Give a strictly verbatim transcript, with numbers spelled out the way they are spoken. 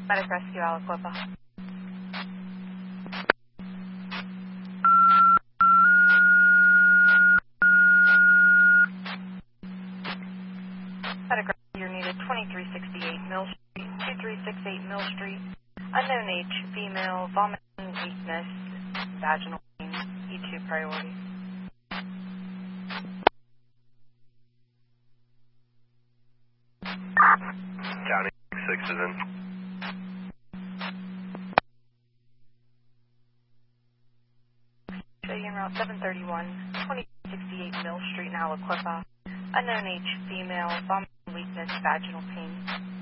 Medic Rescue Aliquippa. Medic Rescue, you're needed twenty-three sixty-eight Mill Street, two three six eight Mill Street. Unknown age, female, vomiting, weakness, vaginal pain, E two priority. County six is in. Showing route seven thirty-one, twenty-three sixty-eight Mill Street in Aliquippa. Unknown age, female, vomiting, weakness, vaginal pain.